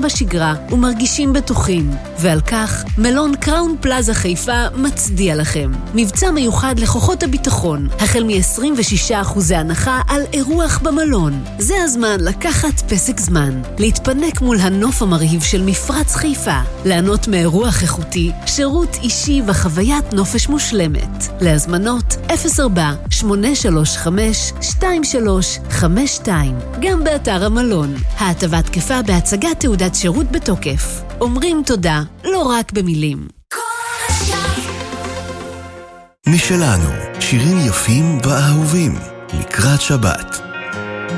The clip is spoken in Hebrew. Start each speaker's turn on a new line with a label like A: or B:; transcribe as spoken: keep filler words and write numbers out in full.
A: בשגרה ומרגישים בטוחים. ועל כך, מלון קראון פלאזה חיפה מצדיע לכם. מבצע מיוחד לכוחות הביטחון, החל מ-עשרים ושישה אחוז הנחה על אירוח במלון. זה הזמן לקחת פסק זמן, להתפנק מול הנוף המרהיב של מפרץ חיפה, לענות מאירוח איכותי, שירות אישי וחוויית נופש מושלמת. להזמנות אפס ארבע שמונה שלוש חמש שתיים שלוש חמש שתיים, גם באתר המלון. ההטבה תקפה בהצגת תעודת שירות בתוקף. אומרים תודה, לא רק במילים.
B: משלנו, שירים יפים ואהובים לקראת שבת.